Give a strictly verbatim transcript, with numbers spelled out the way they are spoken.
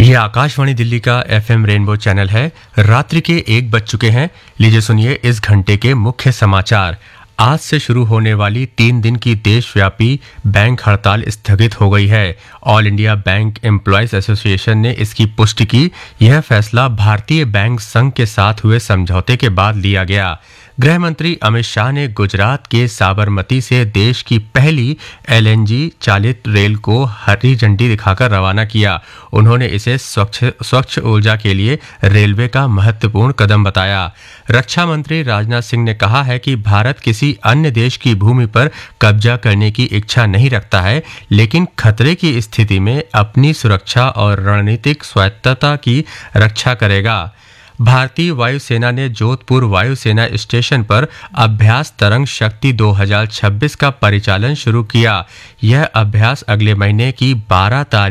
ये आकाशवाणी दिल्ली का FM rainbow channel है। रात्रि के एक बज चुके हैं। लीजिए सुनिए इस घंटे के मुख्य समाचार। आज से शुरू होने वाली तीन दिन की देशव्यापी बैंक हड़ताल स्थगित हो गई है। All India bank employees association ने इसकी पुष्टि की। यह फैसला भारतीय बैंक संघ के साथ हुए समझौते के बाद लिया गया। गृह मंत्री अमित शाह ने गुजरात के साबरमती से देश की पहली एलएनजी चालित रेल को हरी झंडी दिखाकर रवाना किया। उन्होंने इसे स्वच्छ स्वच्छ ऊर्जा के लिए रेलवे का महत्वपूर्ण कदम बताया। रक्षा मंत्री राजनाथ सिंह ने कहा है कि भारत किसी अन्य देश की भूमि पर कब्जा करने की इच्छा नहीं रखता है, लेकिन खतरे की स्थिति में अपनी सुरक्षा और रणनीतिक स्वायत्तता की रक्षा करेगा। भारतीय वायुसेना ने जोधपुर वायुसेना स्टेशन पर अभ्यास तरंग शक्ति दो हज़ार छब्बीस का परिचालन शुरू किया। यह अभ्यास अगले महीने की बारह तारीख